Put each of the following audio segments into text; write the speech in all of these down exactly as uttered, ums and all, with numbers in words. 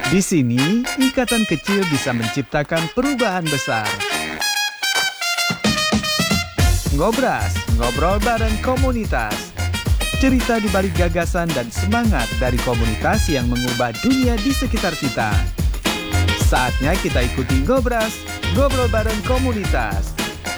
Di sini, ikatan kecil bisa menciptakan perubahan besar. Ngobras, ngobrol bareng komunitas. Cerita di balik gagasan dan semangat dari komunitas yang mengubah dunia di sekitar kita. Saatnya kita ikuti Ngobras, ngobrol bareng komunitas.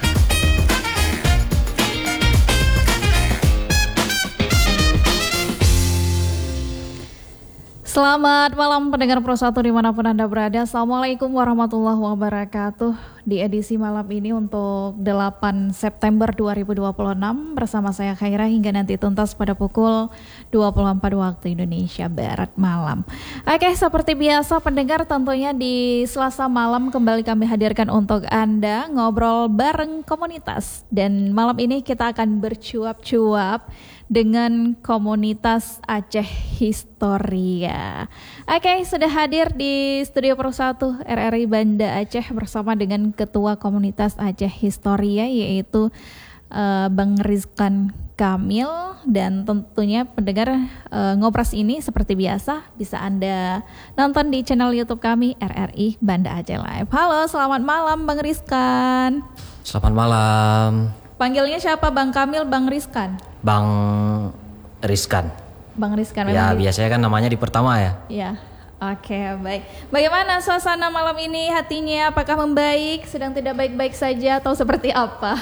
Selamat malam pendengar Pro satu dimanapun Anda berada. Assalamualaikum warahmatullahi wabarakatuh. Di edisi malam ini untuk delapan September dua ribu dua puluh enam bersama saya Khaira hingga nanti tuntas pada pukul dua puluh empat waktu Indonesia Barat malam. Oke, seperti biasa pendengar, tentunya di Selasa malam kembali kami hadirkan untuk Anda ngobrol bareng komunitas. Dan malam ini kita akan bercuap-cuap dengan komunitas Aceh Historia. Oke, sudah hadir di studio Pro satu R R I Banda Aceh bersama dengan Ketua Komunitas Aceh Historia yaitu uh, Bang Rizkan Kamil. Dan tentunya pendengar uh, Ngobras ini seperti biasa bisa Anda nonton di channel YouTube kami R R I Banda Aceh Live. Halo, selamat malam Bang Rizkan. Selamat malam. Panggilnya siapa, Bang Kamil, Bang Rizkan? Bang Rizkan. Bang Rizkan. Ya, di... biasanya kan namanya di pertama ya. Ya, oke, baik. Bagaimana suasana malam ini, hatinya? Apakah membaik, sedang tidak baik-baik saja, atau seperti apa?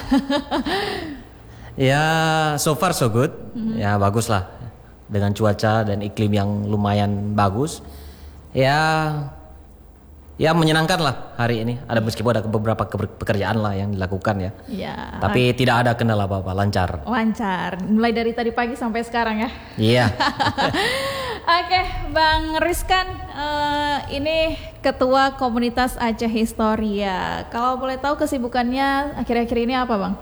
Ya, so far so good. Mm-hmm. Ya, bagus lah. Dengan cuaca dan iklim yang lumayan bagus. Ya, ya menyenangkan lah hari ini. Ada meskipun ada beberapa pekerjaan lah yang dilakukan ya. Ya. Tapi okay. Tidak ada kendala apa-apa, lancar. Lancar. Mulai dari tadi pagi sampai sekarang ya. Iya. Oke, Bang Rizkan, uh, ini Ketua Komunitas Aceh Historia. Kalau boleh tahu kesibukannya akhir-akhir ini apa, Bang?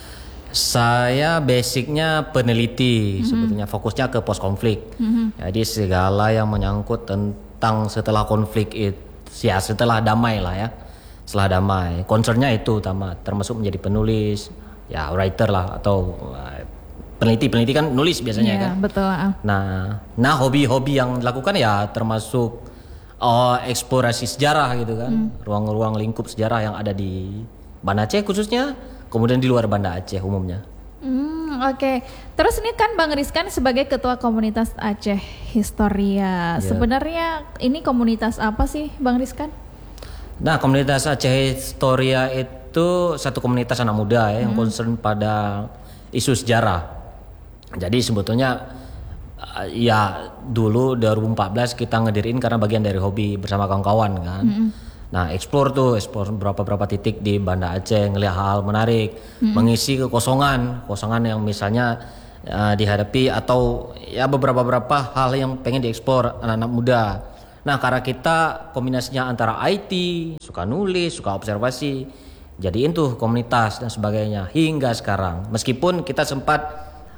Saya basicnya peneliti, mm-hmm. sebetulnya fokusnya ke post konflik. Mm-hmm. Jadi segala yang menyangkut tentang setelah konflik itu. Ya setelah damai lah ya, setelah damai, concernnya itu utama, termasuk menjadi penulis, ya writer lah atau uh, peneliti, peneliti kan nulis biasanya yeah, kan. Betul. Nah, nah hobi-hobi yang dilakukan ya termasuk uh, eksplorasi sejarah gitu kan, hmm. ruang-ruang lingkup sejarah yang ada di Banda Aceh khususnya, kemudian di luar Banda Aceh umumnya. Hmm, Oke, okay. Terus ini kan Bang Rizkan sebagai Ketua Komunitas Aceh Historia. Yeah. Sebenarnya ini komunitas apa sih Bang Rizkan? Nah, komunitas Aceh Historia itu satu komunitas anak muda ya, hmm. yang concern pada isu sejarah. Jadi sebetulnya ya dulu dua ribu empat belas kita ngedirin karena bagian dari hobi bersama kawan-kawan kan. Hmm. Nah, explore tuh, explore beberapa-beberapa titik di Banda Aceh, ngelihat hal menarik, hmm. mengisi kekosongan, kosongan yang misalnya uh, dihadapi atau ya beberapa-beberapa hal yang pengen dieksplor anak-anak muda. Nah, karena kita kombinasinya antara I T, suka nulis, suka observasi, jadiin tuh komunitas dan sebagainya hingga sekarang. Meskipun kita sempat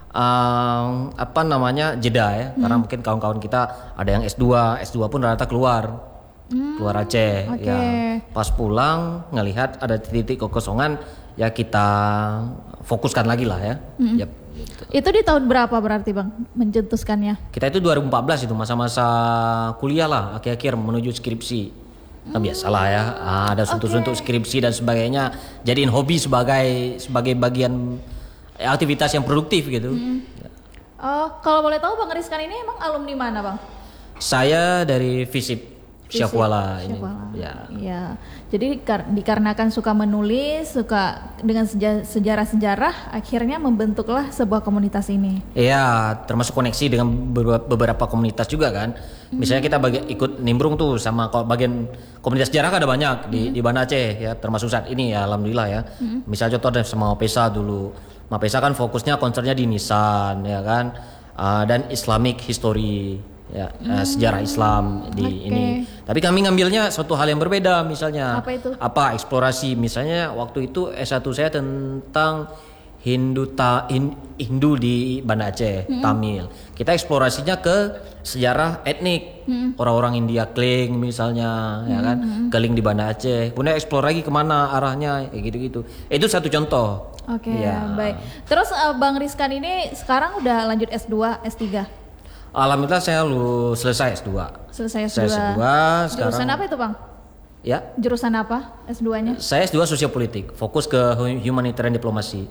um, apa namanya jeda ya, hmm. karena mungkin kawan-kawan kita ada yang S dua, S dua pun rata keluar. Hmm, keluar Aceh okay. Ya pas pulang ngelihat ada titik kekosongan ya kita fokuskan lagi lah ya. Hmm. Yep, gitu. Itu di tahun berapa berarti Bang mencetuskannya? Kita itu dua ribu empat belas itu masa-masa kuliah lah, akhir-akhir menuju skripsi. Nah, hmm. biasalah ya ada suntuk-suntuk okay. skripsi dan sebagainya, jadiin hobi sebagai sebagai bagian aktivitas yang produktif gitu. Hmm. Ya. Oh, kalau boleh tahu Bang Rizkan ini emang alumni mana Bang? Saya dari FISIP Syakwala ini. Ya. Ya. Jadi kar- dikarenakan suka menulis, suka dengan seja- sejarah-sejarah, akhirnya membentuklah sebuah komunitas ini. Iya, termasuk koneksi dengan beberapa komunitas juga kan. Hmm. Misalnya kita bagi, ikut nimbrung tuh sama kalau bagian komunitas sejarah kan ada banyak di hmm. di Banda Aceh ya, termasuk saat ini ya alhamdulillah ya. Hmm. Misalnya contoh ada sama Mapesa dulu. Mapesa kan fokusnya concernnya di nisan ya kan. Uh, dan Islamic history. Ya, hmm, sejarah Islam di okay. ini. Tapi kami ngambilnya suatu hal yang berbeda misalnya. Apa itu? Apa eksplorasi misalnya waktu itu S satu saya tentang Hindu ta, Hindu di Banda Aceh, hmm. Tamil. Kita eksplorasinya ke sejarah etnik. Hmm. Orang-orang India Kling misalnya, hmm. ya kan. Keling di Banda Aceh. Kemudian eksplor lagi kemana arahnya, kayak gitu-gitu. Itu satu contoh. Oke, okay, ya. Baik. Terus uh, Bang Rizkan ini sekarang udah lanjut S dua, S tiga? Alhamdulillah saya lu selesai S dua. Selesai S dua. Saya S dua sekarang. Jurusan apa itu Bang? Ya. Jurusan apa S dua-nya? Saya S dua Sosiopolitik, fokus ke humanitarian diplomasi.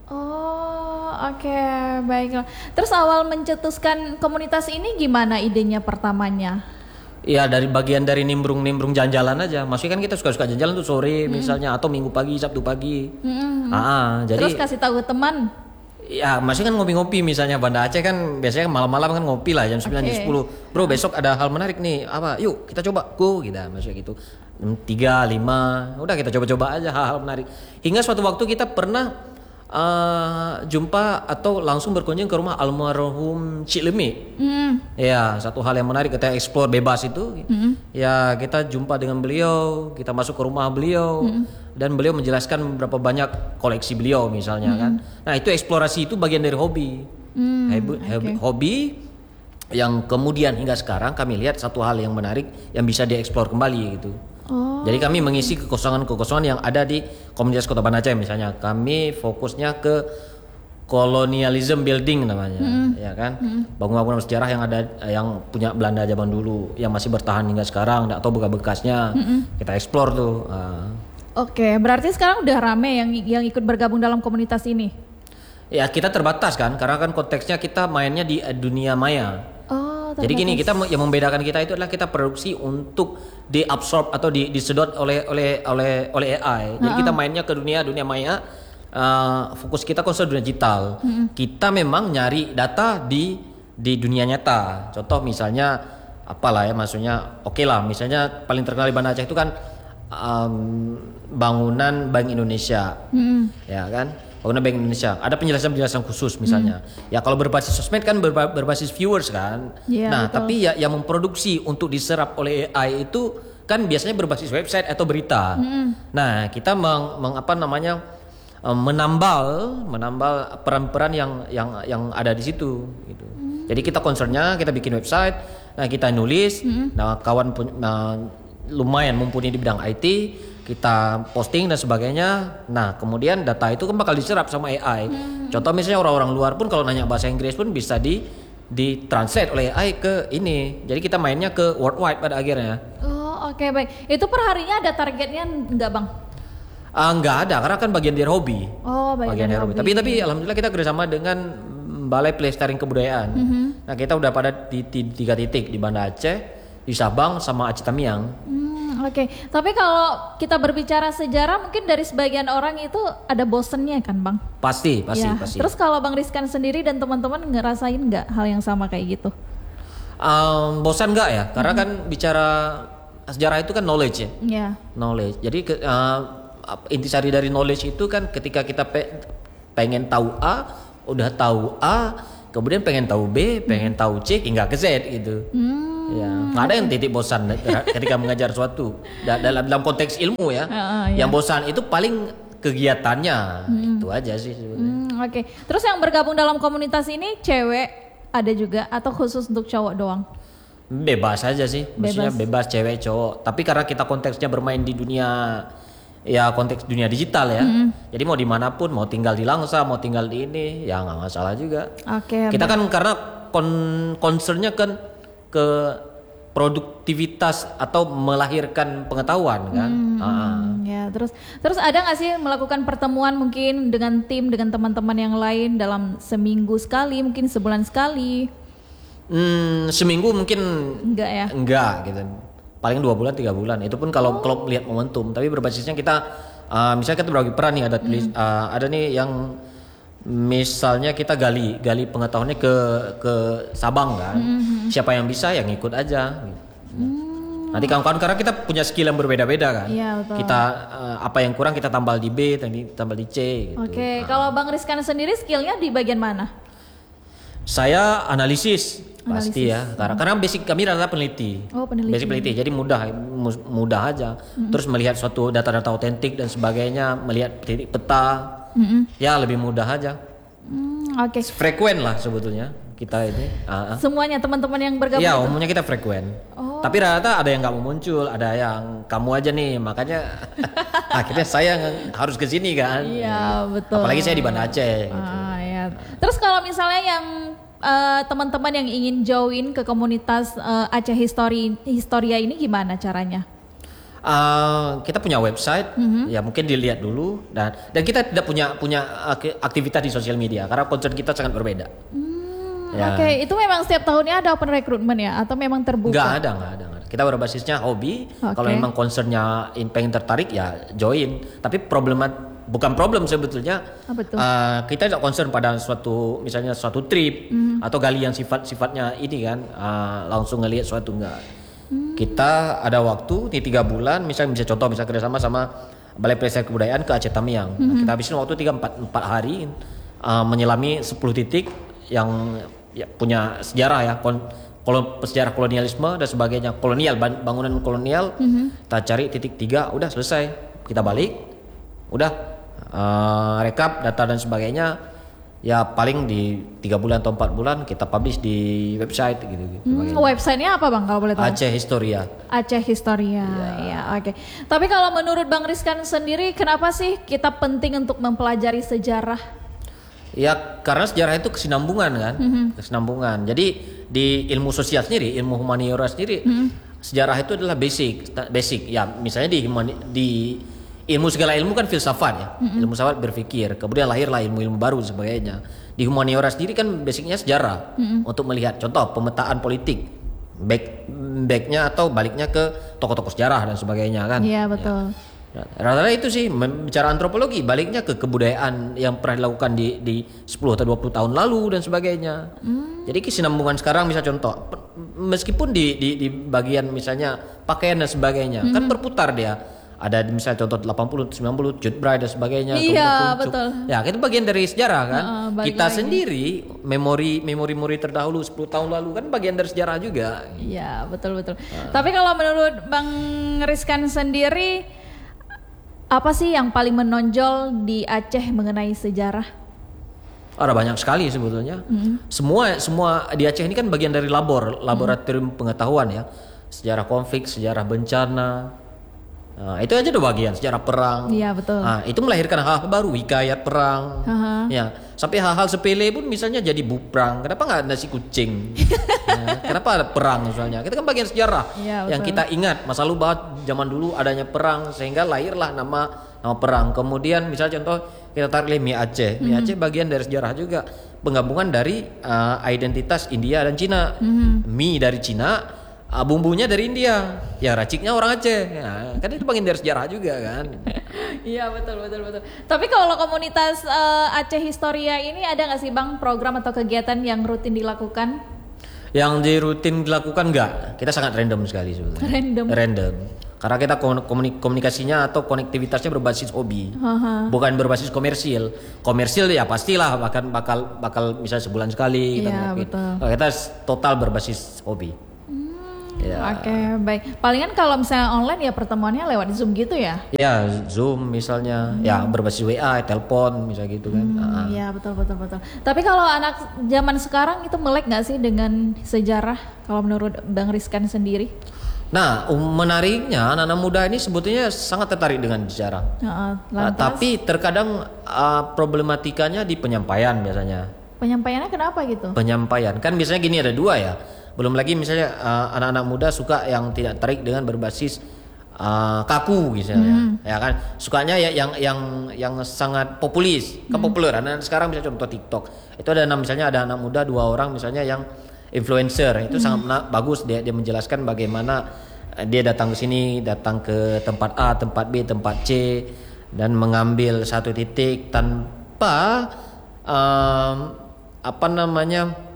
Oh, oke, okay, baiklah. Terus awal mencetuskan komunitas ini gimana idenya pertamanya? Iya, dari bagian dari nimbrung-nimbrung jalan-jalan aja. Maksudnya kan kita suka-suka jalan-jalan tuh sore hmm. misalnya, atau minggu pagi, Sabtu pagi. Hmm. Ah, jadi. Terus kasih tahu ke teman. Ya, maksudnya kan ngopi-ngopi misalnya Banda Aceh kan biasanya malam-malam kan ngopi lah jam sembilan, jam sepuluh. Bro, besok ada hal menarik nih. Apa? Yuk, kita coba. Go gitu, maksudnya gitu. tiga, lima, udah kita coba-coba aja hal-hal menarik. Hingga suatu waktu kita pernah uh, jumpa atau langsung berkunjung ke rumah almarhum Cik Lemi. Mm. Ya, satu hal yang menarik kita explore bebas itu. Mm. Ya, kita jumpa dengan beliau, kita masuk ke rumah beliau. Mm. Dan beliau menjelaskan berapa banyak koleksi beliau misalnya mm. kan. Nah, itu eksplorasi itu bagian dari hobi. Mm. Hobi, okay. hobi yang kemudian hingga sekarang kami lihat satu hal yang menarik yang bisa dieksplor kembali gitu. Oh. Jadi kami mengisi kekosongan-kekosongan yang ada di komunitas Kota Banda Aceh misalnya. Kami fokusnya ke colonialism building namanya, mm-hmm. ya kan, mm-hmm. bangunan-bangunan sejarah yang ada yang punya Belanda zaman dulu, yang masih bertahan hingga sekarang, atau bekas-bekasnya, mm-hmm. kita eksplor tuh. Uh. Oke, berarti sekarang udah rame yang yang ikut bergabung dalam komunitas ini? Ya kita terbatas kan, karena kan konteksnya kita mainnya di dunia maya. Jadi gini, kita yang membedakan kita itu adalah kita produksi untuk diabsorb atau di, disedot oleh oleh oleh oleh A I. Jadi uh-uh. kita mainnya ke dunia dunia maya. Uh, fokus kita konsep dunia digital. Uh-uh. Kita memang nyari data di di dunia nyata. Contoh misalnya apalah ya, maksudnya oke okay lah. Misalnya paling terkenal di Banda Aceh itu kan um, bangunan Bank Indonesia, uh-uh. ya kan. Bangunan Bank Indonesia, ada penjelasan-penjelasan khusus misalnya. Hmm. Ya kalau berbasis sosmed kan berba- berbasis viewers kan. Yeah, nah, betul. Tapi ya yang memproduksi untuk diserap oleh A I itu kan biasanya berbasis website atau berita. Hmm. Nah, kita meng, meng apa namanya menambal menambal peran-peran yang yang yang ada di situ gitu. Hmm. Jadi kita concernnya kita bikin website, nah kita nulis, hmm. nah kawan pun nah, lumayan mumpuni di bidang I T, kita posting dan sebagainya. Nah, kemudian data itu kan bakal diserap sama A I. Hmm. Contoh misalnya orang-orang luar pun kalau nanya bahasa Inggris pun bisa di di translate oleh A I ke ini. Jadi kita mainnya ke worldwide pada akhirnya. Oh, oke okay, baik. Itu perharinya ada targetnya enggak, Bang? Uh, enggak ada, karena kan bagian dari hobi. Oh, bagian, bagian dari hobi. hobi. Tapi tapi alhamdulillah kita kerjasama dengan Balai Pelestarian Kebudayaan. Mm-hmm. Nah, kita udah pada di, di tiga titik di Banda Aceh, di Sabang sama Aceh Tamiang. Hmm. Oke, okay. Tapi kalau kita berbicara sejarah mungkin dari sebagian orang itu ada bosennya kan Bang? Pasti, pasti, ya. pasti. Terus kalau Bang Rizkan sendiri dan teman-teman ngerasain nggak hal yang sama kayak gitu? Um, bosan nggak ya? Karena mm-hmm. kan bicara sejarah itu kan knowledge ya. Yeah. Knowledge. Jadi uh, intisari dari knowledge itu kan ketika kita pe- pengen tahu A, udah tahu A, kemudian pengen tahu B, pengen mm. tahu C, hingga ke Z gitu. Mm. Ya, nggak ada yang titik bosan ketika mengajar suatu dalam dalam konteks ilmu ya. Uh, uh, yang yeah. bosan itu paling kegiatannya, hmm. itu aja sih sebetulnya. Hmm, Oke, okay. Terus yang bergabung dalam komunitas ini cewek ada juga atau khusus untuk cowok doang? Bebas aja sih, maksudnya bebas, bebas cewek cowok. Tapi karena kita konteksnya bermain di dunia ya konteks dunia digital ya. Hmm. Jadi mau dimanapun, mau tinggal di Langsa, mau tinggal di ini, ya nggak masalah juga. Oke. Okay, kita kan karena kon- concernnya kan ke produktivitas atau melahirkan pengetahuan kan. Hmm, ah. Ya, terus terus ada nggak sih melakukan pertemuan mungkin dengan tim dengan teman-teman yang lain dalam seminggu sekali, mungkin sebulan sekali? Hmm, seminggu mungkin enggak ya? Enggak gitu. Paling dua bulan tiga bulan. Itu pun kalau oh. klub lihat momentum. Tapi berbasisnya kita uh, misalnya kita berbagi peran nih ada tulis, hmm. uh, ada nih yang misalnya kita gali gali pengetahuannya ke ke Sabang kan, mm-hmm. siapa yang bisa yang ikut aja. Mm. Nanti kawan-kawan karena kita punya skill yang berbeda-beda kan, iya, betul. Kita uh, apa yang kurang kita tambal di B, tambal di C. Gitu. Oke, okay. Nah. Kalau Bang Rizkan sendiri skillnya di bagian mana? Saya analisis, analisis. pasti ya, karena hmm. karena basic kami adalah peneliti. Oh, peneliti. Basic peneliti, jadi mudah mudah aja. Mm-hmm. Terus melihat suatu data-data otentik dan sebagainya, melihat titik peta. Mm-hmm. Ya lebih mudah aja. Mm, Oke. Okay. Frekuen lah sebetulnya kita ini. Uh-huh. Semuanya teman-teman yang bergabung. Ya itu? umumnya kita frekuen. Oh. Tapi rata-rata ada yang nggak mau muncul, ada yang kamu aja nih, makanya akhirnya saya harus ke sini kan. Iya betul. Apalagi saya di Banda Aceh. Ah, gitu. Ya. Terus kalau misalnya yang uh, teman-teman yang ingin join ke komunitas uh, Aceh History Historia ini gimana caranya? Uh, kita punya website, mm-hmm. ya mungkin dilihat dulu dan dan kita tidak punya punya aktivitas di sosial media karena concern kita sangat berbeda. Hmm, ya. Oke, okay. Itu memang setiap tahunnya ada open recruitment ya atau memang terbuka? Nggak ada, nggak ada, nggak ada. Kita berbasisnya hobi. Okay. Kalau memang concernnya pengen tertarik ya join. Tapi problemat bukan problem sebetulnya. Ah, betul. Uh, kita tidak concern pada suatu misalnya suatu trip mm-hmm. atau gali yang sifat-sifatnya ini kan uh, langsung ngelihat suatu enggak. Mm. Kita ada waktu di tiga bulan, misalnya bisa contoh misalnya kerjasama sama Balai Pelestarian Kebudayaan ke Aceh Tamiang. Mm-hmm. Nah, kita habisin waktu tiga empat empat hari uh, menyelami sepuluh titik yang ya, punya sejarah ya. Kon- Kolon, sejarah kolonialisme dan sebagainya, kolonial, bangunan kolonial, mm-hmm. kita cari titik tiga, udah selesai, kita balik, udah uh, rekap data dan sebagainya, ya paling di tiga bulan atau empat bulan kita publish di website gitu. gitu hmm, websitenya apa bang kalau boleh tahu? Aceh Historia. Aceh Historia, ya, ya oke. Okay. Tapi kalau menurut Bang Rizkan sendiri, kenapa sih kita penting untuk mempelajari sejarah? Ya karena sejarah itu kesinambungan kan, mm-hmm. kesinambungan. Jadi di ilmu sosial sendiri, ilmu humaniora sendiri, mm-hmm. sejarah itu adalah basic, basic. Ya misalnya di di ilmu segala ilmu kan filsafat ya, mm-hmm. ilmu filsafat berpikir. Kemudian lahirlah ilmu-ilmu baru dan sebagainya. Di humaniora sendiri kan basicnya sejarah, mm-hmm. untuk melihat contoh pemetaan politik, back backnya atau baliknya ke tokoh-tokoh sejarah dan sebagainya kan. Iya betul. Ya. Rata-rata itu sih bicara antropologi baliknya ke kebudayaan yang pernah dilakukan di di sepuluh atau dua puluh tahun lalu dan sebagainya. Hmm. Jadi kesinambungan sekarang bisa contoh meskipun di di di bagian misalnya pakaian dan sebagainya hmm. kan berputar dia. Ada misalnya contoh delapan puluh sembilan puluh Jude Bride dan sebagainya. Iya betul. Ya itu bagian dari sejarah kan. Uh, Kita lagi. sendiri memori memori-memori terdahulu sepuluh tahun lalu kan bagian dari sejarah juga. Iya betul betul. Uh. Tapi kalau menurut Bang Rizkan sendiri, apa sih yang paling menonjol di Aceh mengenai sejarah? Ada banyak sekali sebetulnya. Mm-hmm. Semua semua di Aceh ini kan bagian dari labor, laboratorium mm-hmm. pengetahuan ya. Sejarah konflik, sejarah bencana. Nah, itu aja udah bagian sejarah perang. Iya betul. Nah, itu melahirkan hal-hal baru, hikayat perang. Uh-huh. Ya, sampai hal-hal sepele pun misalnya jadi buprang. Kenapa nggak nasi kucing? Ya, kenapa ada perang misalnya? Kita kan bagian sejarah ya, yang kita ingat masa lalu bahwa zaman dulu adanya perang sehingga lahirlah nama nama perang. Kemudian misalnya contoh kita tarik Mie Aceh. Mie mm-hmm. Aceh bagian dari sejarah juga, penggabungan dari uh, identitas India dan Cina. Mm-hmm. Mie dari Cina, uh, bumbunya dari India, ya raciknya orang Aceh. Ya, kan itu bagian dari sejarah juga kan. Iya betul betul betul. Tapi kalau komunitas uh, Aceh Historia ini ada nggak sih bang program atau kegiatan yang rutin dilakukan? Yang di rutin dilakukan enggak, kita sangat random sekali sebetulnya. Random. Random. Karena kita komunikasinya atau konektivitasnya berbasis hobi, uh-huh. bukan berbasis komersil. Komersil ya pastilah bahkan bakal bakal misalnya sebulan sekali kita ya, betul. Kita total berbasis hobi. Ya. Oke okay, baik. Palingan kalau misalnya online ya pertemuannya lewat Zoom gitu ya? Ya Zoom misalnya, hmm. ya berbasis W A, telepon misalnya gitu kan. Hmm, ya betul betul betul. Tapi kalau anak zaman sekarang itu melek nggak sih dengan sejarah? Kalau menurut Bang Rizkan sendiri? Nah menariknya anak-anak muda ini sebetulnya sangat tertarik dengan sejarah. Uh, uh, tapi terkadang uh, problematikanya di penyampaian biasanya. Penyampaiannya kenapa gitu? Penyampaian kan biasanya gini ada dua ya. Belum lagi misalnya uh, anak-anak muda suka yang tidak tarik dengan berbasis uh, kaku misalnya, hmm. ya kan, sukanya ya yang yang yang sangat populis, hmm. kepopuler. Anak sekarang bisa contoh TikTok, itu ada misalnya ada anak muda dua orang misalnya yang influencer, itu hmm. sangat mena- bagus dia dia menjelaskan bagaimana dia datang ke sini, datang ke tempat A, tempat B, tempat C, dan mengambil satu titik tanpa um, apa namanya.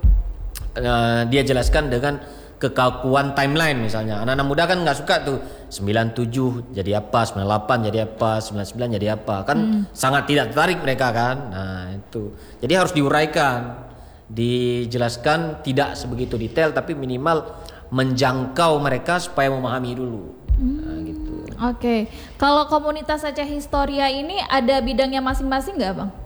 Uh, dia jelaskan dengan kekakuan timeline misalnya. Anak-anak muda kan nggak suka tuh sembilan puluh tujuh jadi apa, sembilan puluh delapan jadi apa, sembilan puluh sembilan jadi apa. Kan hmm. sangat tidak tertarik mereka kan. Nah, itu. Jadi harus diuraikan, dijelaskan tidak sebegitu detail tapi minimal menjangkau mereka supaya memahami dulu. Hmm. Nah, gitu. Oke. Okay. Kalau komunitas Aceh Historia ini ada bidangnya masing-masing nggak, Bang?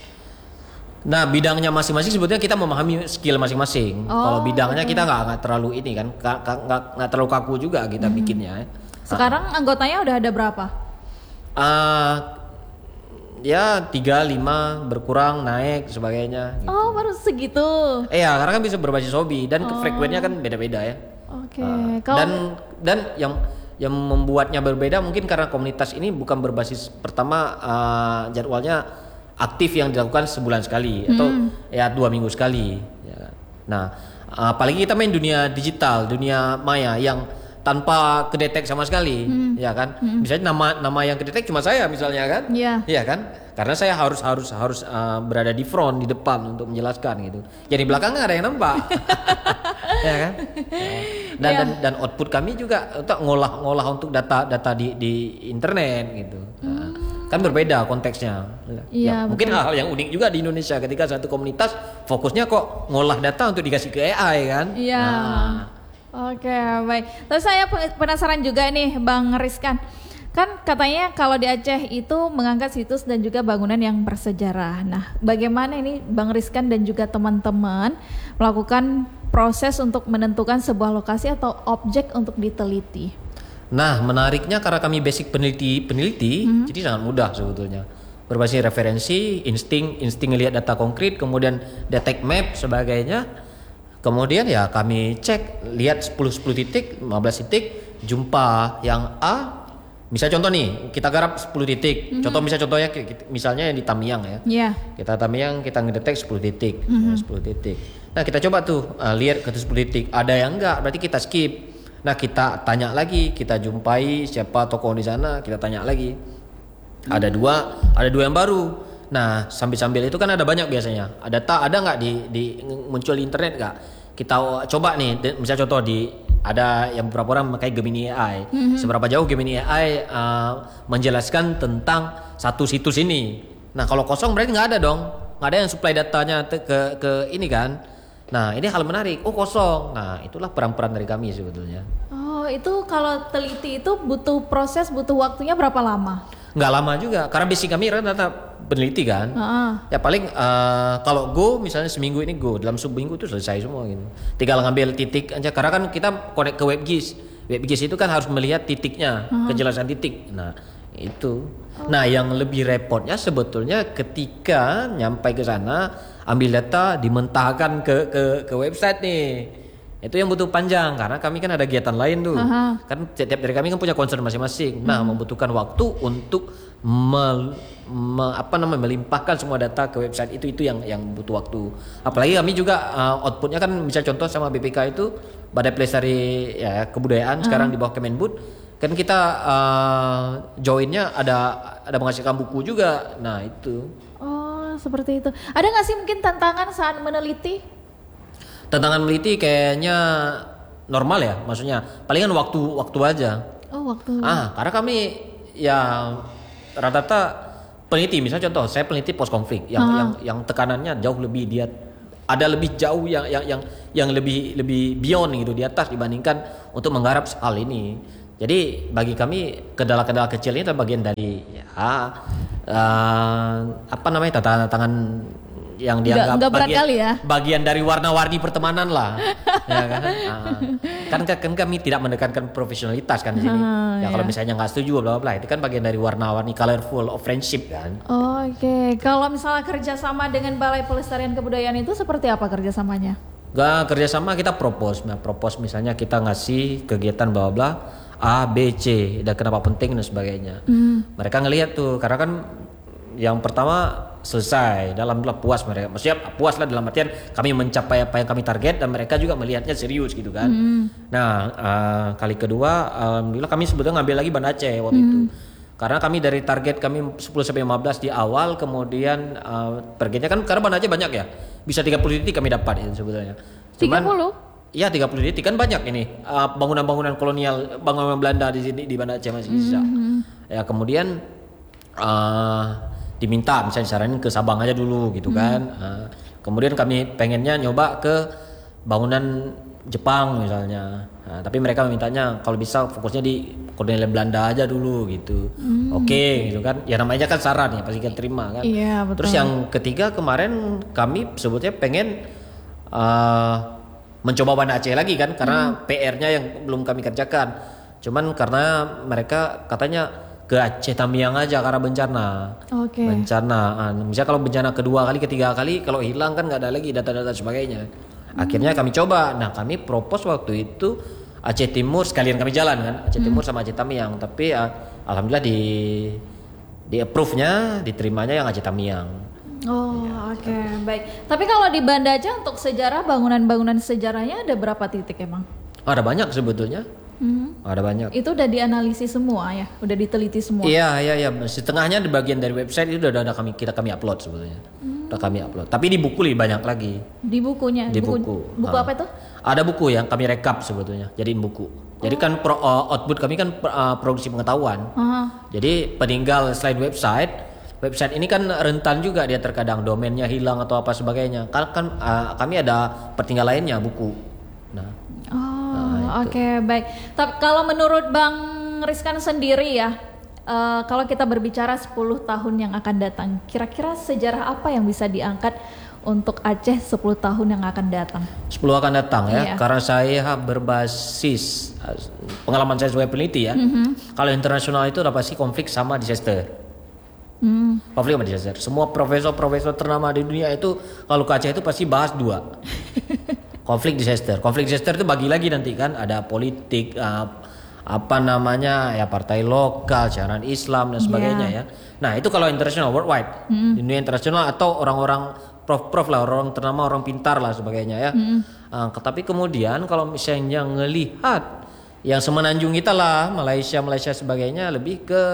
Nah bidangnya masing-masing sebetulnya kita memahami skill masing-masing. Oh, kalau bidangnya okay. kita nggak nggak terlalu ini kan, nggak nggak terlalu kaku juga kita hmm. bikinnya. Sekarang uh. anggotanya udah ada berapa? Uh, ya tiga lima berkurang naik sebagainya. Gitu. Oh baru segitu. Iya, karena kan bisa berbasis hobi dan oh. frekuensinya kan beda-beda ya. Oke. Uh, Kalau dan dan yang yang membuatnya berbeda mungkin karena komunitas ini bukan berbasis pertama uh, jadwalnya aktif yang dilakukan sebulan sekali hmm. atau ya dua minggu sekali. Ya. Nah, apalagi kita main dunia digital, dunia maya yang tanpa kedetek sama sekali, hmm. ya kan? Hmm. Misalnya nama nama yang kedetek cuma saya misalnya kan? Iya. Iya kan? Karena saya harus harus harus uh, berada di front di depan untuk menjelaskan gitu. Jadi di belakang nggak ada yang nampak, ya kan? Dan, yeah. dan dan output kami juga untuk ngolah-ngolah untuk data-data di di internet gitu. Nah, hmm. kan berbeda konteksnya. Yeah, ya, mungkin hal yang unik juga di Indonesia ketika satu komunitas fokusnya kok ngolah data untuk dikasih ke A I kan? Iya. Yeah. Nah. Oke, baik. Terus saya penasaran juga nih, Bang Rizkan. Kan katanya kalau di Aceh itu mengangkat situs dan juga bangunan yang bersejarah. Nah, bagaimana ini Bang Rizkan dan juga teman-teman melakukan proses untuk menentukan sebuah lokasi atau objek untuk diteliti? Nah, menariknya karena kami basic peneliti-peneliti, mm-hmm. jadi sangat mudah sebetulnya. Berbasis referensi, insting, insting ngelihat data konkret, kemudian detect map sebagainya. Kemudian ya kami cek, lihat sepuluh sepuluh titik, lima belas titik, jumpa yang A. Misal contoh nih, kita garap sepuluh titik. Mm-hmm. Contoh misal contohnya misalnya yang di Tamiang ya. Yeah. Kita Tamiang kita ngedetek sepuluh titik, mm-hmm. sepuluh titik. Nah, kita coba tuh uh, lihat ke sepuluh titik, ada yang enggak, berarti kita skip. Nah, kita tanya lagi, kita jumpai siapa tokoh di sana, kita tanya lagi. Mm-hmm. Ada dua, ada dua yang baru. Nah, sambil-sambil itu kan ada banyak biasanya. Ada tak ada nggak di, di muncul di internet nggak? Kita coba nih, misalnya contoh di ada yang beberapa orang memakai Gemini A I. Mm-hmm. Seberapa jauh Gemini A I uh, menjelaskan tentang satu situs ini. Nah, kalau kosong berarti nggak ada dong, nggak ada yang supply datanya ke ke ini kan. Nah, ini hal menarik. Oh, kosong. Nah, itulah peran-peran dari kami sebetulnya. Oh, itu kalau teliti itu butuh proses, butuh waktunya berapa lama? Nggak lama juga, karena basic kami rata-rata peneliti kan. Uh-huh. Ya paling uh, kalau go misalnya seminggu ini go, dalam seminggu itu selesai semua gitu. Tinggal ngambil titik aja, karena kan kita connect ke WebGIS. WebGIS itu kan harus melihat titiknya, uh-huh. kejelasan titik. Nah itu. Oh. Nah yang lebih repotnya sebetulnya ketika nyampai ke sana, ambil data, dimentahkan ke ke ke website nih. Itu yang butuh panjang karena kami kan ada kegiatan lain tuh. Aha. Kan setiap dari kami kan punya concern masing-masing. Nah, hmm. membutuhkan waktu untuk me, me, apa namanya melimpahkan semua data ke website itu itu yang yang butuh waktu. Apalagi kami juga uh, outputnya kan bisa contoh sama B P K itu Badan Pelestari ya Kebudayaan hmm. sekarang di bawah Kemenbud. Kan kita uh, joinnya ada ada menghasilkan buku juga. Nah, itu. Oh, seperti itu. Ada nggak sih mungkin tantangan saat meneliti? Tantangan meneliti kayaknya normal ya, maksudnya palingan waktu waktu aja. Oh, waktu. Ah, karena kami ya rata-rata peneliti, misalnya contoh saya peneliti post konflik yang uh-huh. yang yang tekanannya jauh lebih dia ada lebih jauh yang yang yang yang lebih lebih beyond gitu di atas dibandingkan untuk menggarap hal ini. Jadi bagi kami kendala-kendala kecil ini adalah bagian dari ya uh, apa namanya tantangan yang dianggap nggak berat bagian, kali ya. bagian dari warna-warni pertemanan lah, ya kan? Nah, kan kan kami tidak menekankan profesionalitas kan di sini. Uh, ya yeah. kalau misalnya nggak setuju bla bla itu kan bagian dari warna-warni colorful of friendship kan. Oh, Oke, okay. Kalau misalnya kerjasama dengan Balai Pelestarian Kebudayaan itu seperti apa kerjasamanya? Gak kerjasama kita propose, nah propose misalnya kita ngasih kegiatan bla bla A, B, C, dan kenapa penting dan sebagainya. Mm. Mereka ngelihat tuh, karena kan yang pertama selesai dalam puas mereka, maksudnya puas lah dalam artian kami mencapai apa yang kami target dan mereka juga melihatnya serius gitu kan. Mm. Nah uh, kali kedua, alhamdulillah kami sebetulnya ngambil lagi Banda Aceh waktu mm. itu, karena kami dari target kami sepuluh sampai lima belas di awal, kemudian uh, targetnya kan karena Banda Aceh banyak ya, bisa tiga puluh titik kami dapat itu sebetulnya. tiga puluh? Iya tiga puluh titik kan banyak ini uh, bangunan-bangunan kolonial, bangunan Belanda di sini di Banda Aceh masih bisa. Mm-hmm. Ya kemudian uh, diminta misalnya saranin ke Sabang aja dulu gitu kan. Mm. Uh, kemudian kami pengennya nyoba ke bangunan Jepang misalnya. Nah, tapi mereka mintanya kalau bisa fokusnya di kolonial Belanda aja dulu gitu. Mm. Oke okay, gitu kan. Ya namanya kan saran ya pasti kan terima kan. Iya, betul. Terus yang ketiga kemarin kami sebetulnya pengen uh, mencoba Banda Aceh lagi kan karena hmm. P R-nya yang belum kami kerjakan. Cuman karena mereka katanya ke Aceh Tamiang aja karena bencana. Oke. Okay. Bencana. Ah, misalnya kalau bencana kedua kali, ketiga kali, kalau hilang kan nggak ada lagi data-data sebagainya. Akhirnya kami coba. Nah kami propose waktu itu Aceh Timur sekalian kami jalan kan, Aceh Timur hmm. sama Aceh Tamiang. Tapi uh, alhamdulillah di di approve-nya, diterimanya yang Aceh Tamiang. Oh ya, oke okay. Baik. Tapi kalau di Banda Aceh untuk sejarah, bangunan-bangunan sejarahnya ada berapa titik emang? Ada banyak sebetulnya. Hmm. Ada banyak. Itu udah dianalisis semua ya, udah diteliti semua. Iya iya iya. Setengahnya di bagian dari website itu udah ada kami kita kami upload sebetulnya. Hmm. Udah kami upload. Tapi di buku lebih banyak lagi. Di bukunya. Di buku. Buku, buku apa itu? Ada buku yang kami rekap sebetulnya. Jadiin buku. Jadi kan pro, uh, output kami kan uh, produksi pengetahuan. Uh-huh. Jadi peninggal selain website, website ini kan rentan juga dia terkadang domainnya hilang atau apa sebagainya. Kan kan uh, kami ada pertinggal lainnya buku. Nah. Oh, oke okay, baik. Tapi kalau menurut Bang Rizkan sendiri ya, uh, kalau kita berbicara sepuluh tahun yang akan datang, kira-kira sejarah apa yang bisa diangkat untuk Aceh sepuluh tahun yang akan datang? sepuluh akan datang ya, iya. Karena saya berbasis pengalaman saya sebagai peneliti ya. Mm-hmm. Kalau internasional itu udah pasti konflik sama disaster. Mm. Konflik sama disaster. Semua profesor-profesor ternama di dunia itu kalau ke Aceh itu pasti bahas dua. Konflik disaster. Konflik disaster itu bagi lagi nanti kan ada politik, uh, apa namanya ya partai lokal, siaran Islam dan sebagainya yeah. ya. Nah itu kalau internasional worldwide, mm. dunia internasional atau orang-orang prof-prof lah, orang ternama, orang pintar lah sebagainya ya. Mm. Uh, tapi kemudian kalau misalnya ngelihat yang semenanjung kita lah, Malaysia, Malaysia sebagainya lebih ke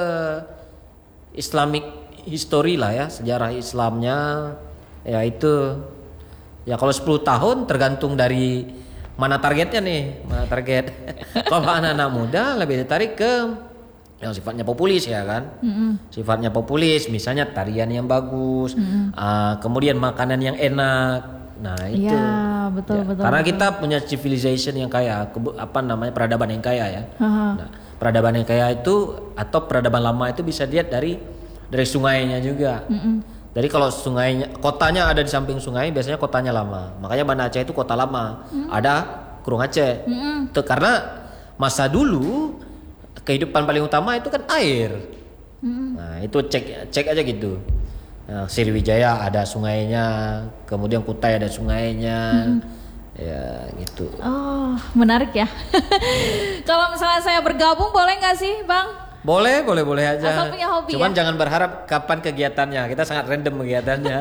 Islamic history lah ya, sejarah Islamnya, ya itu. Ya kalau sepuluh tahun tergantung dari mana targetnya nih, mana target. Kalau anak-anak muda lebih tertarik ke yang sifatnya populis ya kan, mm-hmm. sifatnya populis, misalnya tarian yang bagus, mm-hmm. uh, kemudian makanan yang enak, nah itu. Ya, betul, ya, betul, karena betul. kita punya civilization yang kaya, apa namanya peradaban yang kaya ya. Uh-huh. Nah, peradaban yang kaya itu atau peradaban lama itu bisa dilihat dari dari sungainya juga. Mm-hmm. Jadi kalau sungainya, kotanya ada di samping sungai, biasanya kotanya lama. Makanya Banda Aceh itu kota lama. Mm. Ada Kurung Aceh. Mm-hmm. Itu karena masa dulu kehidupan paling utama itu kan air. Mm-hmm. Nah itu cek cek aja gitu. Nah, Sriwijaya ada sungainya, kemudian Kutai ada sungainya. Mm-hmm. Ya gitu. Oh menarik ya. Kalau misalnya saya bergabung boleh nggak sih Bang? Boleh, boleh, boleh aja. Asal punya hobi. Cuman ya? Jangan berharap kapan kegiatannya. Kita sangat random kegiatannya.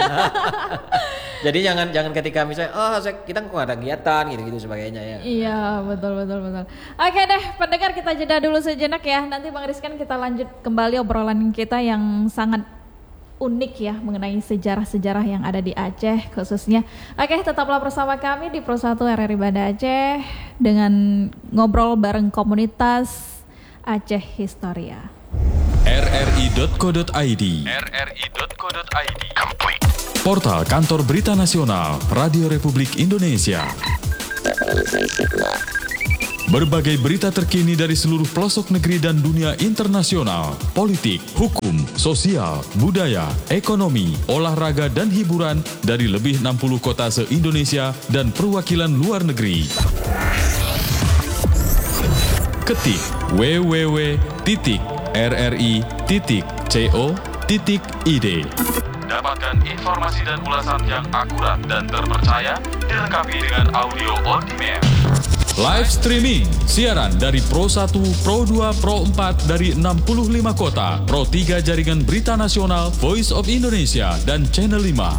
Jadi jangan jangan ketika misalnya oh saya, kita kok ada kegiatan gitu-gitu sebagainya ya. Iya, betul betul betul. Oke deh, pendengar kita jeda dulu sejenak ya. Nanti Bang Rizkan kita lanjut kembali obrolan kita yang sangat unik ya mengenai sejarah-sejarah yang ada di Aceh khususnya. Oke, tetaplah bersama kami di Pro satu R R I Banda Aceh dengan ngobrol bareng komunitas Aceh Historia. r r i dot co dot i d r r i dot co dot i d Portal Kantor Berita Nasional Radio Republik Indonesia. Berbagai berita terkini dari seluruh pelosok negeri dan dunia internasional, politik, hukum, sosial, budaya, ekonomi, olahraga dan hiburan dari lebih enam puluh kota se-Indonesia dan perwakilan luar negeri. Ketik w w w titik r r i titik co titik i d. Dapatkan informasi dan ulasan yang akurat dan terpercaya dilengkapi dengan audio on demand. Live streaming, siaran dari Pro satu, Pro dua, Pro empat dari enam puluh lima kota, Pro tiga Jaringan Berita Nasional, Voice of Indonesia, dan Channel lima.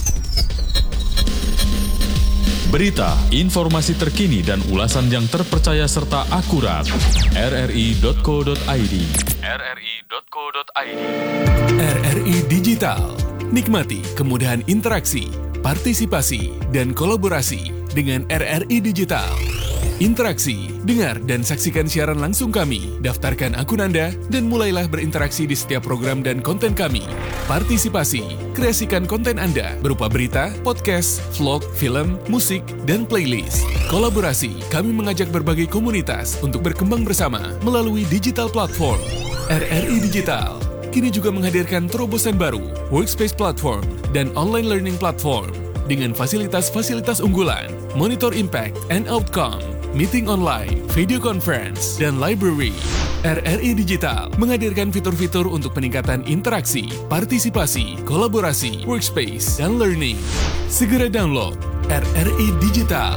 Berita, informasi terkini dan ulasan yang terpercaya serta akurat. r r i dot co dot i d r r i dot co dot i d R R I Digital. Nikmati kemudahan interaksi, partisipasi, dan kolaborasi dengan R R I Digital. Interaksi, dengar dan saksikan siaran langsung kami, daftarkan akun Anda, dan mulailah berinteraksi di setiap program dan konten kami. Partisipasi, kreasikan konten Anda berupa berita, podcast, vlog, film, musik, dan playlist. Kolaborasi, kami mengajak berbagai komunitas untuk berkembang bersama melalui digital platform. R R I Digital kini juga menghadirkan terobosan baru, workspace platform, dan online learning platform dengan fasilitas-fasilitas unggulan, monitor impact and outcome, meeting online, video conference, dan library. R R I Digital menghadirkan fitur-fitur untuk peningkatan interaksi, partisipasi, kolaborasi, workspace, dan learning. Segera download R R I Digital.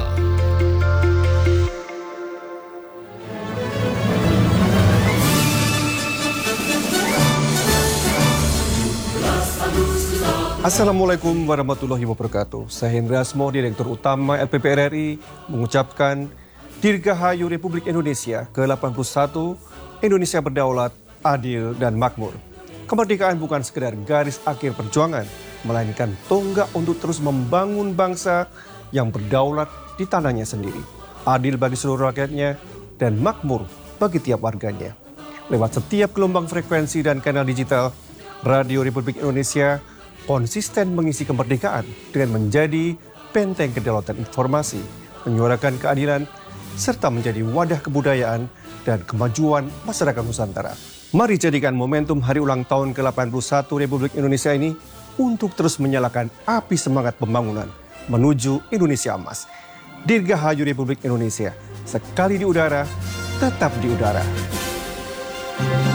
Assalamualaikum warahmatullahi wabarakatuh. Saya Hendra Asmo, Direktur Utama L P P R R I, mengucapkan Dirgahayu Republik Indonesia ke delapan puluh satu, Indonesia berdaulat, adil, dan makmur. Kemerdekaan bukan sekedar garis akhir perjuangan, melainkan tonggak untuk terus membangun bangsa yang berdaulat di tanahnya sendiri, adil bagi seluruh rakyatnya, dan makmur bagi tiap warganya. Lewat setiap gelombang frekuensi dan kanal digital, Radio Republik Indonesia konsisten mengisi kemerdekaan dengan menjadi benteng kedaulatan informasi, menyuarakan keadilan, serta menjadi wadah kebudayaan dan kemajuan masyarakat Nusantara. Mari jadikan momentum hari ulang tahun ke delapan puluh satu Republik Indonesia ini untuk terus menyalakan api semangat pembangunan menuju Indonesia Emas. Dirgahayu Republik Indonesia, sekali di udara, tetap di udara.